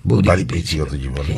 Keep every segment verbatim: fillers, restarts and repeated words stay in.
বৌদিকে পেয়েছিলাম।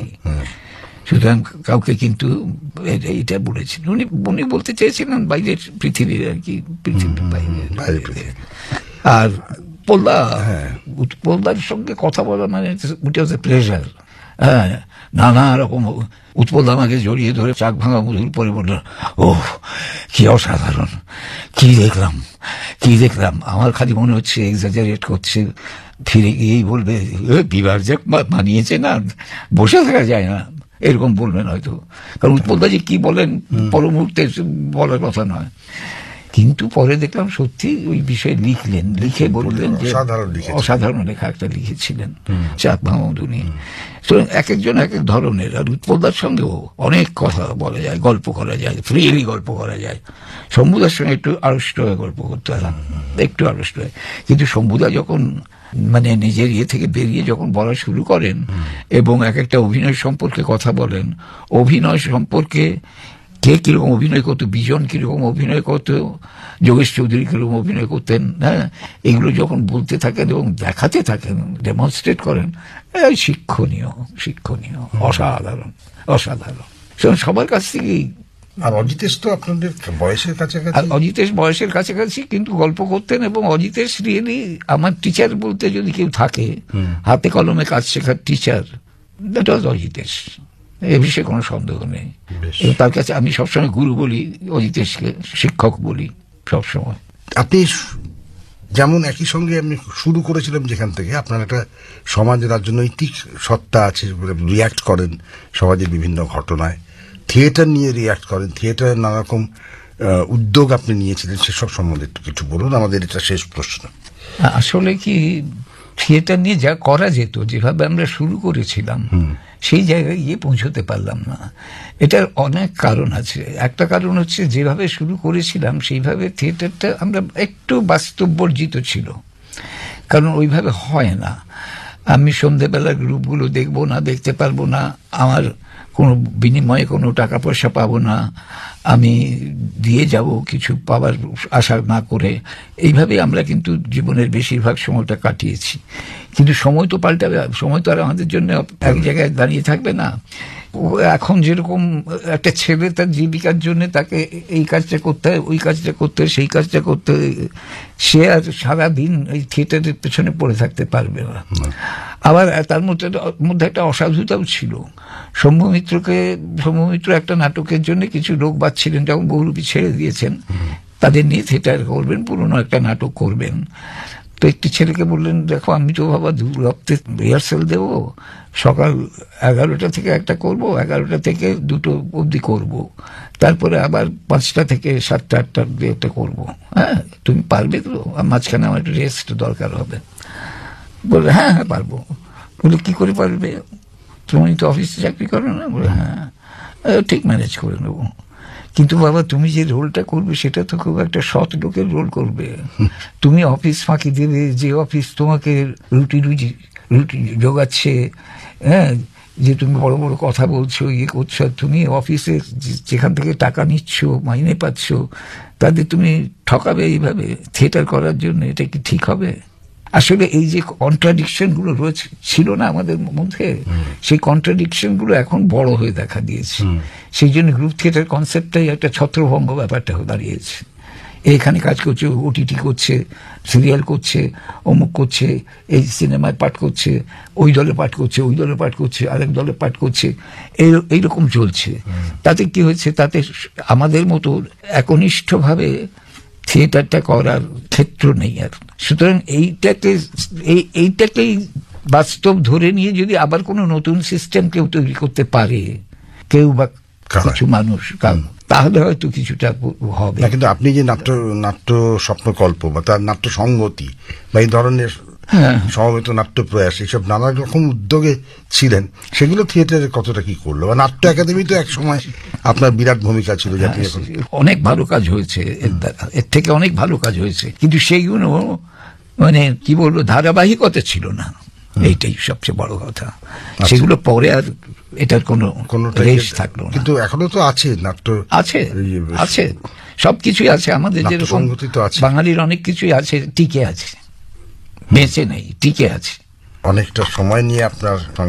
সুতরাং কাউকে কিন্তু এটা বলেছেন উনি উনি বলতে চেয়েছিলেন বাইরের পৃথিবীর আর কি, পৃথিবীর বাইরে। আর উৎপলদা, উৎপলদার সঙ্গে কথা বলা মানে ইট ওয়াজ এ প্লেজার। হ্যাঁ, নানা রকম। উৎপলদা আমাকে জড়িয়ে ধরে চাক ভাঙা মধুর পরে বলল, ও কি অসাধারণ, কি দেখলাম কি দেখলাম আমার খালি মনে হচ্ছে এক্সাজারেট করছে, ফিরে গিয়েই বলবে বিবার যে মানিয়েছে না, বসে থাকা যায় না, এরকম বলবেন হয়তো। কারণ উৎপলদা যে কি বলেন পর মুহূর্তে বলার কথা নয়। কিন্তু পরে দেখলাম সত্যি ওই বিষয়ে লিখলেন, লিখে বললেন যে অসাধারণ লেখা একটা লিখেছিলেন চাক ভাঙা মধু নিয়ে। তো এক একজন এক এক ধরনের। আর উৎপলদার সঙ্গেও অনেক কথা বলা যায়, গল্প করা যায়, ফ্রিলি গল্প করা যায়। শম্ভুদার সঙ্গে একটু আড়ষ্ট হয়ে গল্প করতে হয়, একটু আড়ষ্ট হয়। কিন্তু শম্ভুদা যখন মানে নিজের ইয়ে থেকে বেরিয়ে যখন বলা শুরু করেন এবং এক একটা অভিনয় সম্পর্কে কথা বলেন, অভিনয় সম্পর্কে কে কিরকম অভিনয় করতো, বিজন কিরকম অভিনয় করতো, যোগেশ চৌধুরী কিরকম অভিনয় করতেন, হ্যাঁ, এগুলো যখন বলতে থাকেন এবং দেখাতে থাকেন, ডেমনস্ট্রেট করেন, শিক্ষণীয় শিক্ষণীয় অসাধারণ অসাধারণ সবার কাছ থেকেই। আর অজিতেশ তো আপনাদের বয়সের কাছাকাছি। আর অজিতেশ বয়সের কাছাকাছি, কিন্তু গল্প করতেন। এবং অজিতেশ রিয়েলি আমার টিচার বলতে যদি কেউ থাকে, হাতে কলমে কাজ শেখার টিচার, দ্যাট ওয়াজ অজিতেশ, এ বিষয়ে কোনো সন্দেহ নেই। এবং তার কাছে আমি সবসময় গুরু বলি, অজিতেশকে শিক্ষক বলি সবসময়। আপনি যেমন একই সঙ্গে আমি শুরু করেছিলাম যেখান থেকে, আপনার একটা সমাজের রাজনৈতিক সত্তা আছে, রিয়াক্ট করেন সমাজের বিভিন্ন ঘটনায়, থিয়েটার নিয়ে রিয়াক্ট করেন, থিয়েটারের নানা রকম উদ্যোগ আপনি নিয়েছিলেন, সেসব সম্বন্ধে একটু কিছু বলুন, আমাদের এটা শেষ প্রশ্ন। আসলে কি, থিয়েটার নিয়ে যা করা যেত, যেভাবে আমরা শুরু করেছিলাম, সেই জায়গায় গিয়ে পৌঁছতে পারলাম না। এটার অনেক কারণ আছে। একটা কারণ হচ্ছে যেভাবে শুরু করেছিলাম সেইভাবে থিয়েটারটা আমরা একটু বাস্তববর্জিত ছিল, কারণ ওইভাবে হয় না। আমি সন্ধ্যেবেলার গ্রুপগুলো দেখবো না, দেখতে পারবো না, আমার কোনো বিনিময়ে কোনো টাকা পয়সা পাবো না, আমি দিয়ে যাব কিছু পাওয়ার আশা না করে। এইভাবে আমরা কিন্তু জীবনের বেশিরভাগ সময়টা কাটিয়েছি। কিন্তু সময় তো পাল্টাবে, সময় তো আর আমাদের জন্য এক জায়গায় দাঁড়িয়ে থাকবে না। এখন যেরকম একটা ছেলে তার জীবিকার জন্য তাকে এই কাজটা করতে হয়, ওই কাজটা করতে হয়, সেই কাজটা করতে হয়, সে আর সারাদিন এই থিয়েটারের পেছনে পড়ে থাকতে পারবে না। আবার তার মধ্যে মধ্যে একটা অসাধুতাও ছিল। শম্ভুমিত্রকে শম্ভুমিত্র একটা নাটকের জন্য কিছু লোক বাঁচছিলেন, যখন বহুরূপী ছেড়ে দিয়েছেন, তাদের নিয়ে থিয়েটার করবেন, পুরোনো একটা নাটক করবেন। তো একটি ছেলেকে বললেন, দেখো আমি তো বাবা দু রক্তে রিহার্সাল দেবো, সকাল এগারোটা থেকে একটা করব, এগারোটা থেকে দুটো অবধি করব, তারপরে আবার পাঁচটা থেকে সাতটা আটটা অবধি একটা করবো, হ্যাঁ তুমি পারবে তো? মাঝখানে আমার একটু রেস্ট দরকার হবে। বলে হ্যাঁ হ্যাঁ পারবো। বলে কি করে পারবে, তুমি তো অফিসে চাকরি করো না? বলে হ্যাঁ, ঠিক ম্যানেজ করে নেবো। কিন্তু বাবা তুমি যে রোলটা করবে সেটা তো খুব একটা সৎ লোকের রোল করবে। তুমি অফিস ফাঁকি দেবে, যে অফিস তোমাকে রুটি রুজি রুটি জোগাচ্ছে, হ্যাঁ, যে তুমি বড় বড় কথা বলছো, ইয়ে করছো, তুমি অফিসে যেখান থেকে টাকা নিচ্ছ, মাইনে পাচ্ছ, তাদের তুমি ঠকাবে এইভাবে থিয়েটার করার জন্য? এটা কি ঠিক হবে? আসলে এই যে কন্ট্রাডিকশন গুলো রয়েছে ছিল না আমাদের মধ্যে, সেই কন্ট্রাডিকশন গুলো এখন বড় হয়ে দেখা দিয়েছে। সেই জন্য গ্রুপ থিয়েটার কনসেপ্টটাই একটা ছত্রভঙ্গ ব্যাপারটা দাঁড়িয়েছে। এখানে কাজ করছে, ওটিটি করছে, সিরিয়াল করছে, অমুক করছে, এই সিনেমায় পাঠ করছে, ওই দলে পাঠ করছে, ওই দলে পাঠ করছে, আরেক দলে পাঠ করছে, এই এইরকম চলছে। তাতে কি হয়েছে, তাতে আমাদের মতো একনিষ্ঠভাবে থিয়েটারটা করার ক্ষেত্র নেই আর। সুতরাং এইটাকে এই এইটাকেই বাস্তব ধরে নিয়ে যদি আবার কোনো নতুন সিস্টেম কেউ তৈরি করতে পারে, কেউ বা কিছু মানুষ, তাহলে হয়তো কিছুটা হবে। কিন্তু আপনি যে নাট্য নাট্য স্বপ্নকল্প বা তার নাট্য সংগতি বা এই ধরনের সমবেত নাট্য প্রয়াস, এইসব নানা রকম উদ্যোগে ছিলেন, সেগুলো থিয়েটারে কতটা কি করলো? বা নাট্য একাডেমি তো এক সময় আপনার বিরাট ভূমিকা ছিল, যাতে অনেক ভালো কাজ হয়েছে, এর থেকে অনেক ভালো কাজ হয়েছে, কিন্তু সেইগুলো মানে কি বলবো ধারাবাহিকতা ছিল না, এইটাই সবচেয়ে বড় কথা। সেগুলো পরে আর এটার কোনো কোনো রেশ থাকলো না। কিন্তু এখনো তো আছে নাট্য, আছে আছে সবকিছুই আছে আমাদের, যেরকম বাঙালির অনেক কিছুই আছে, টিকে আছে, বেঁচে নেই, টিকে আছে। অনেকটা সময় নিয়ে আপনার